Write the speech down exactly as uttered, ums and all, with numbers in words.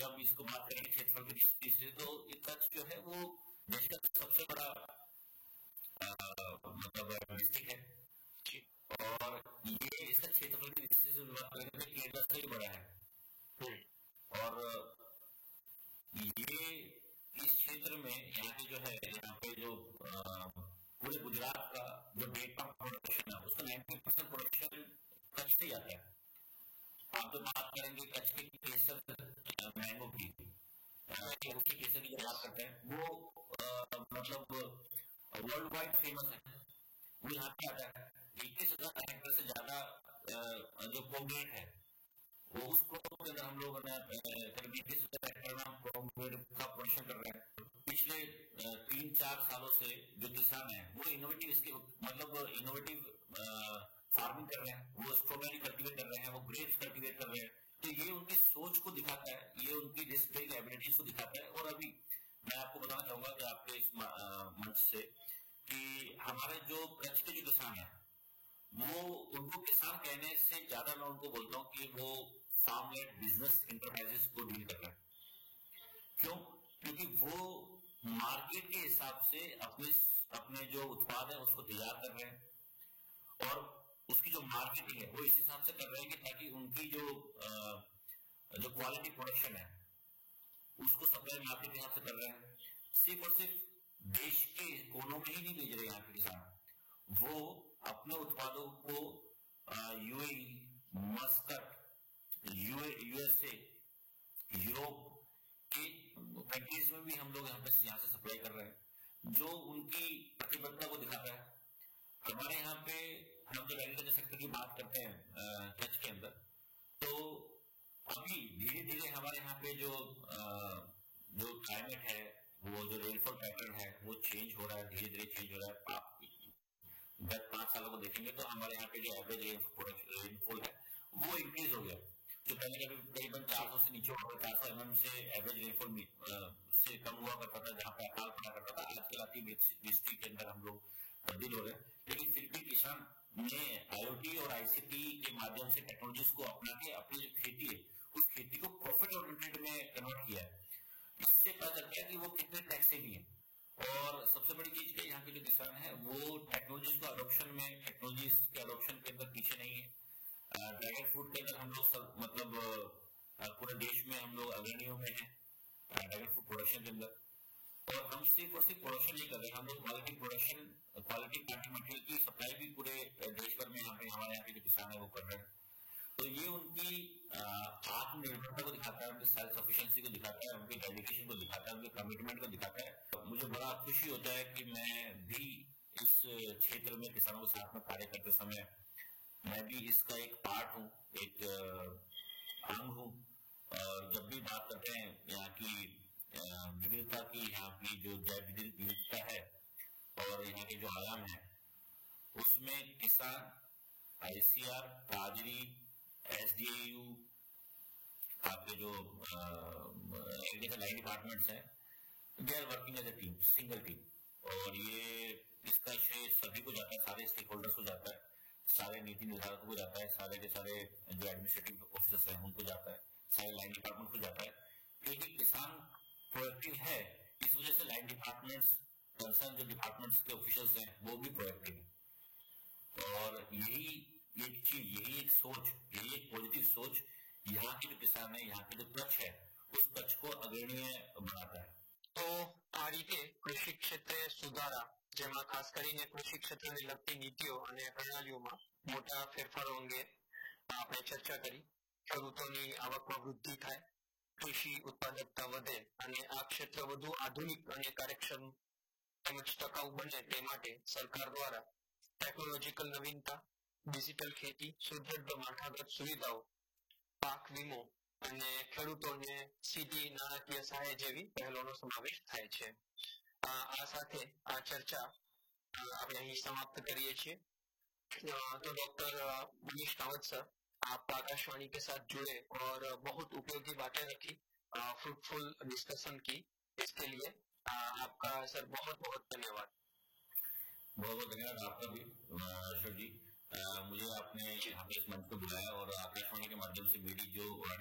जब इसको बात करेंगे क्षेत्रफल की दृष्टि से, तो ये कच्छ जो है वो देश का सबसे बड़ा मतलब डिस्ट्रिक्ट है और ये इसका क्षेत्रफल की दृष्टि से बात करेंगे तो केरला से ही बड़ा है। और ये इस क्षेत्र में यहाँ पे जो है, यहाँ पे जो पूरे गुजरात का जो डेट ऑफ प्रोडक्शन है उसका नब्बे परसेंट प्रोडक्शन कच्छ से आता है। आप तो बात करेंगे कच्छ के केसर मैंगो की, उसके केसर की जो बात करते हैं वो आ, मतलब वर्ल्ड वाइड फेमस है, वो यहाँ पे आता है। इक्कीस हजार हेक्टेयर से ज्यादा जो पोमेग्रेनेट है वो उसको हम लोग करीब इक्कीस हजार हेक्टेयर में पोमेग्रेनेट का प्रोडक्शन कर रहे हैं। पिछले तीन चार सालों से जो किसान है वो इनोवेटिव इसके मतलब इनोवेटिव फार्मिंग कर रहे हैं, वो स्ट्रॉबेरी कल्टीवेट कर रहे हैं, वो ग्रेप्स कल्टीवेट कर रहे हैं। तो ये उनकी सोच को दिखाता है, ये उनकी रिस्क टेकिंग एबिलिटीज को दिखाता है। और अभी मैं आपको बताना चाहूंगा कि आपके इस मंच से कि हमारे जो कच्छ के जो किसान है वो उनको किसान कहने से ज्यादा मैं उनको बोलता हूँ कि वो फार्म लेड बिजनेस इंटरप्राइजेस को डील कर रहे हैं। क्यों? क्योंकि वो मार्केट के हिसाब से अपने अपने जो उत्पाद है उसको तैयार कर रहे हैं और उसकी जो मार्केटिंग है वो इस हिसाब से कर रहे हैं कि ताकि उनकी जो जो क्वालिटी प्रोडक्शन है उसको सप्लाई मार्केट के हिसाब से कर रहे हैं। सिर्फ और सिर्फ देश के कोनों में ही नहीं भेज रहे यहाँ के किसान, वो अपने उत्पादों को यूएई, मस्कट, यूएसए, यूरोप के कंट्रीज में भी हम लोग यहाँ पे यहाँ से सप्लाई कर रहे हैं, जो उनकी प्रतिबद्धता को दिखाता है। हमारे यहाँ पे हम जब एग्रीकल्चर सेक्टर की बात करते हैं कच्छ के अंदर, तो अभी धीरे धीरे हमारे यहाँ पे जो जो क्लाइमेट है, वो जो रेनफॉल पैटर्न है वो चेंज हो रहा है, धीरे धीरे चेंज हो रहा है। आप गत पांच सालों को देखेंगे तो हमारे यहाँ पे जो एवरेज रेनफॉल है वो इंक्रीज हो गया। जो पहले करीबन चार सौ से नीचे हुआ, चार सौ एम एम से एवरेज रेनफॉल से कम हुआ करता था, जहाँ पे अकाल पड़ा करता था। आजकल आपकी डिस्ट्रिक्ट के अंदर हम लोग तब्दील हो रहे हैं, लेकिन फिर भी किसान ने आईओटी और आईसीटी के माध्यम से टेक्नोलॉजीज को अपना के अपनी जो खेती है उस खेती को प्रॉफिट ओरिएंटेड में कन्वर्ट किया है। इससे पता चलता है कि वो कितने टैक्सेबल है। और सबसे बड़ी चीज के यहाँ के जो किसान है वो टेक्नोलॉजीज को अडोप्शन में टेक्नोलॉजीज के अडोप्शन के अंदर पीछे नहीं है। ड्रैगन फ्रूट के अंदर हम लोग सब मतलब पूरे देश में हम लोग अग्रणियों में हैं ड्रैगन फ्रूट प्रोडक्शन के अंदर। और हम सिर्फ और सिर्फ प्रोडक्शन नहीं कर रहे, हम लोग quality production, quality plant material की सप्लाई भी पूरे देश भर में यहाँ पे हमारे यहाँ के जो किसान है वो कर रहे हैं। तो ये उनकी आत्मनिर्भरता को दिखाता है, उनकी सेल्फ सफिशिएंसी को दिखाता है, उनके डेडिकेशन को दिखाता है, उनके कमिटमेंट को दिखाता है। तो मुझे बड़ा खुशी होता है कि मैं भी इस क्षेत्र में किसानों के साथ में कार्य करते समय मैं भी इसका एक पार्ट हूँ, एक अंग हूँ। और जब भी बात करते हैं यहाँ की विविधता की, यहाँ की जो जैव विविधता है और यहाँ के जो आयाम है, उसमें किसान, आईसीआर, ताजरी, एसडीएयू, आपके जो एग्रीकल्चर लाइन डिपार्टमेंट्स हैं, they are working as a team, single team. और ये इसका श्रेय सभी को जाता है, सारे स्टेक होल्डर्स को जाता है, सारे नीति निर्धारकों को जाता है, सारे के सारे जो एडमिनिस्ट्रेटिव ऑफिसर्स हैं उनको जाता है, सारे लाइन डिपार्टमेंट को जाता है। क्योंकि किसान प्रोएक्टिव है, इस वजह से लाइन डिपार्टमेंट्स, कंसर्न जो डिपार्टमेंट्स के ऑफिसर्स हैं वो भी प्रोएक्टिव है। और यही एक चीज, यही एक सोच, यही एक पॉजिटिव सोच यहाँ के जो किसान है, यहाँ के जो कच्छ है, उस कच्छ को अग्रणीय बनाता है। तो आ रीते कृषि क्षेत्रे सुधारा, જેમાં ખાસ કરીને કૃષિ ક્ષેત્રને લગતી નીતિઓ અને પ્રણાલીઓમાં મોટા ફેરફારો અંગે આપણે ચર્ચા કરી। ખેડૂતોની આવકમાં વૃદ્ધિ થાય, કૃષિ ઉત્પાદકતા વધે અને આ ક્ષેત્ર વધુ આધુનિક અને કાર્યક્ષમ તેમજ ટકાઉ બને તે માટે સરકાર દ્વારા ટેકનોલોજીકલ નવીનતા, ડિજિટલ ખેતી, સુદૃઢ માળખાગત સુવિધાઓ, પાક વીમો અને ખેડૂતોને સીધી નાણાકીય સહાય જેવી પહેલોનો સમાવેશ થાય છે। આ સાથે આ ચર્ચા આપણે અહીં સમાપ્ત કરીએ છીએ। तो डॉक्टर मनीष कामत सर, आप आकाशवाणी के साथ जुड़े और बहुत उपयोगी बातें रखी, फ्रूटफुल डिस्कशन की, इसके लिए आपका सर बहुत बहुत धन्यवाद। बहुत बहुत धन्यवाद आपका भी अशोक जी। मुझे आपने यहाँ पे इस मंच को बुलाया और आकाशवाणी के माध्यम से मेरी जो